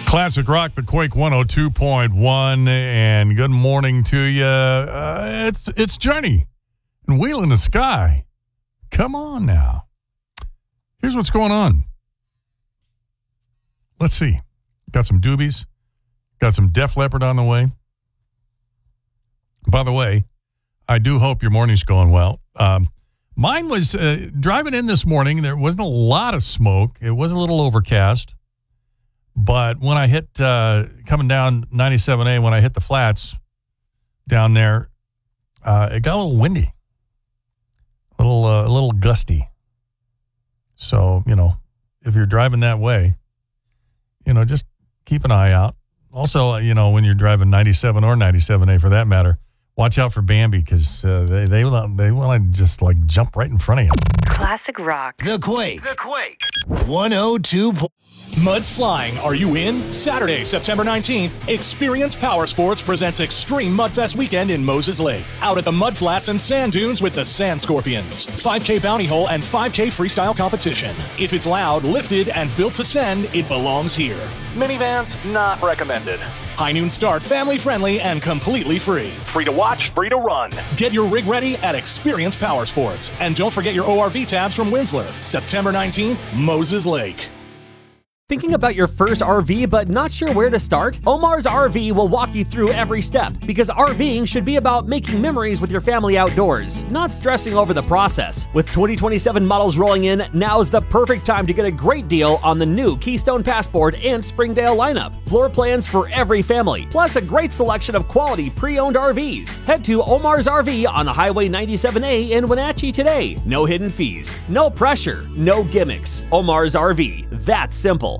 Classic Rock, the Quake 102.1, and good morning to you. It's Journey and Wheel in the Sky. Come on now. Here's what's going on. Let's see. Got some Doobies. Got some Def Leppard on the way. By the way, I do hope your morning's going well. Mine was driving in this morning. There wasn't a lot of smoke. It was a little overcast. But when I hit, coming down 97A, when I hit the flats down there, it got a little windy, a little gusty. So, if you're driving that way, just keep an eye out. Also, when you're driving 97 or 97A for that matter, watch out for Bambi because they want to just jump right in front of you. Classic Rock. The Quake. 102. Mud's Flying. Are you in? Saturday, September 19th, Experience Power Sports presents Extreme Mudfest Weekend in Moses Lake. Out at the mud flats and sand dunes with the Sand Scorpions. 5K bounty hole and 5K freestyle competition. If it's loud, lifted, and built to send, it belongs here. Minivans, not recommended. High noon start, family friendly, and completely free. Free to watch, free to run. Get your rig ready at Experience Power Sports. And don't forget your ORV tabs from Winsler. September 19th, Moses Lake. Thinking about your first RV but not sure where to start? Omar's RV will walk you through every step because RVing should be about making memories with your family outdoors, not stressing over the process. With 2027 models rolling in, now's the perfect time to get a great deal on the new Keystone Passport and Springdale lineup. Floor plans for every family, plus a great selection of quality pre-owned RVs. Head to Omar's RV on Highway 97A in Wenatchee today. No hidden fees, no pressure, no gimmicks. Omar's RV, that's simple.